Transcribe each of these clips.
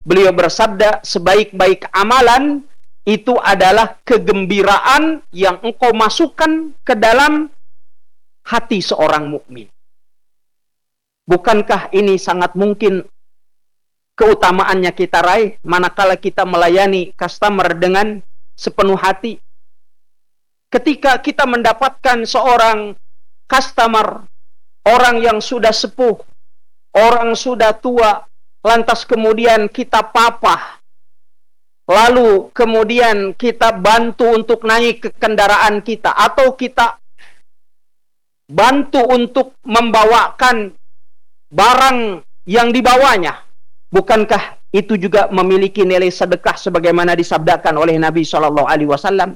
Beliau bersabda, sebaik-baik amalan itu adalah kegembiraan yang engkau masukkan ke dalam hati seorang mukmin. Bukankah ini sangat mungkin keutamaannya kita raih manakala kita melayani customer dengan sepenuh hati? Ketika kita mendapatkan seorang customer, orang yang sudah sepuh, orang sudah tua, lantas kemudian kita papah, lalu kemudian kita bantu untuk naik ke kendaraan kita, atau kita bantu untuk membawakan barang yang dibawanya. Bukankah itu juga memiliki nilai sedekah sebagaimana disabdakan oleh Nabi SAW?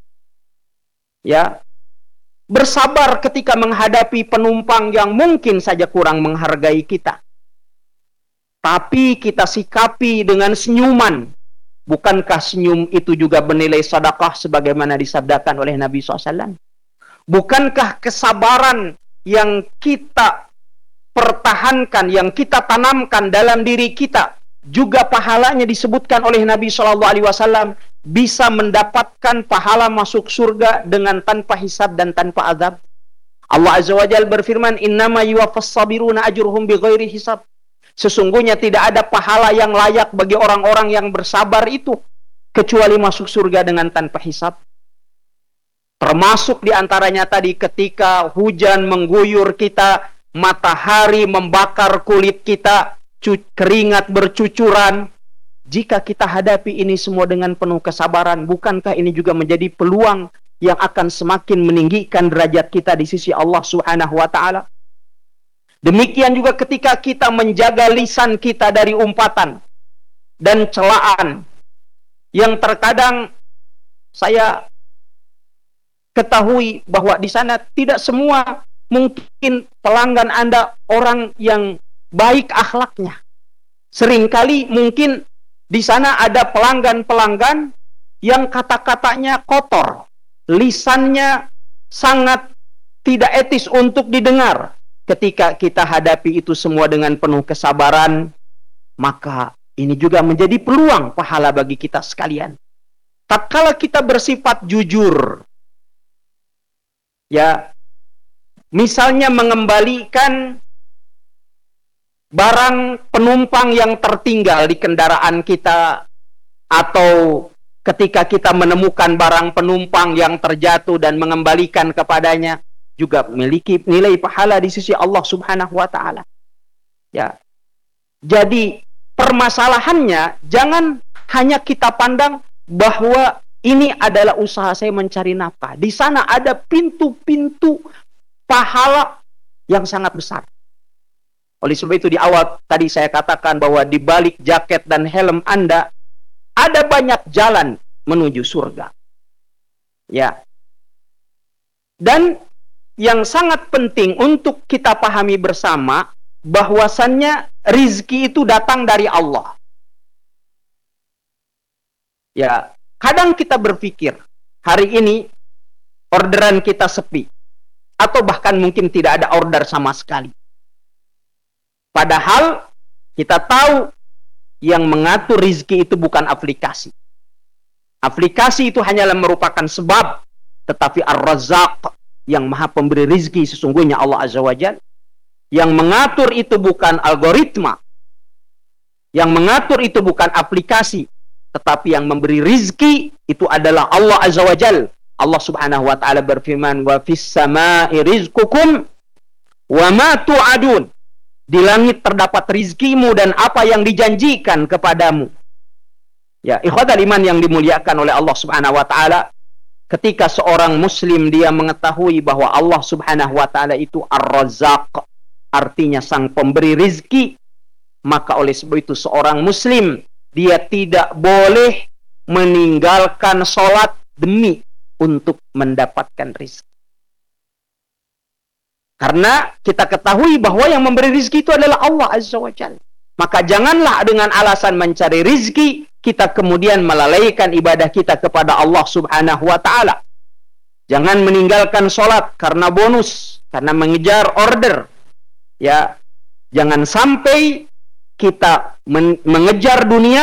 Ya, bersabar ketika menghadapi penumpang yang mungkin saja kurang menghargai kita, tapi kita sikapi dengan senyuman. Bukankah senyum itu juga bernilai sedekah sebagaimana disabdakan oleh Nabi SAW? Bukankah kesabaran yang kita pertahankan, yang kita tanamkan dalam diri kita, juga pahalanya disebutkan oleh Nabi SAW, bisa mendapatkan pahala masuk surga dengan tanpa hisab dan tanpa azab? Allah Azza wa Jalla berfirman, innama yuwaffas sabiruna ajruhum bighairi hisab. Sesungguhnya tidak ada pahala yang layak bagi orang-orang yang bersabar itu kecuali masuk surga dengan tanpa hisab. Termasuk diantaranya tadi ketika hujan mengguyur kita, matahari membakar kulit kita, keringat bercucuran. Jika kita hadapi ini semua dengan penuh kesabaran, bukankah ini juga menjadi peluang yang akan semakin meninggikan derajat kita di sisi Allah Subhanahu wa Ta'ala? Demikian juga ketika kita menjaga lisan kita dari umpatan dan celaan yang terkadang saya ketahui bahwa di sana tidak semua mungkin pelanggan Anda orang yang baik akhlaknya. Seringkali mungkin di sana ada pelanggan-pelanggan yang kata-katanya kotor, lisannya sangat tidak etis untuk didengar. Ketika kita hadapi itu semua dengan penuh kesabaran, maka ini juga menjadi peluang pahala bagi kita sekalian. Tatkala kita bersifat jujur, ya, misalnya mengembalikan barang penumpang yang tertinggal di kendaraan kita, atau ketika kita menemukan barang penumpang yang terjatuh dan mengembalikan kepadanya, juga memiliki nilai pahala di sisi Allah Subhanahu wa Ta'ala. Ya. Jadi permasalahannya jangan hanya kita pandang bahwa ini adalah usaha saya mencari nafkah. Di sana ada pintu-pintu pahala yang sangat besar. Oleh sebab itu di awal tadi saya katakan bahwa di balik jaket dan helm Anda ada banyak jalan menuju surga. Ya. Dan yang sangat penting untuk kita pahami bersama, bahwasannya rizki itu datang dari Allah. Ya, kadang kita berpikir hari ini orderan kita sepi, atau bahkan mungkin tidak ada order sama sekali. Padahal kita tahu yang mengatur rizki itu bukan aplikasi. Aplikasi itu hanyalah merupakan sebab, tetapi Ar-Razzaq yang maha pemberi rizki sesungguhnya Allah Azza wa Jalla. Yang mengatur itu bukan algoritma, yang mengatur itu bukan aplikasi, tetapi yang memberi rizki itu adalah Allah Azza wa Jalla. Allah Subhanahu wa Ta'ala berfirman, wa fis sama'i rizqukum wa ma tu'adun. Di langit terdapat rizkimu dan apa yang dijanjikan kepadamu. Ya, ikhwatal iman yang dimuliakan oleh Allah Subhanahu wa Ta'ala, ketika seorang muslim dia mengetahui bahwa Allah Subhanahu wa Ta'ala itu Ar-Razzaq, artinya sang pemberi rizki, maka oleh sebab itu seorang muslim dia tidak boleh meninggalkan sholat demi untuk mendapatkan rizki. Karena kita ketahui bahwa yang memberi rizki itu adalah Allah Azza wa Jalla. Maka janganlah dengan alasan mencari rizki kita kemudian melalaikan ibadah kita kepada Allah Subhanahu wa Ta'ala. Jangan meninggalkan sholat karena bonus, karena mengejar order. Ya, jangan sampai kita mengejar dunia